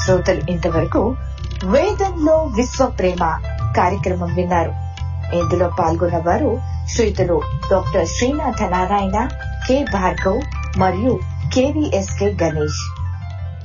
శ్రోతలు ఇంతవరకు వేదంలో విశ్వ ప్రేమ కార్యక్రమం విన్నారు. ఇందులో పాల్గొన్న వారు శ్రీతులు డాక్టర్ శ్రీనాథ నారాయణ, కె భార్గవ్ మరియు KVSK గణేష్.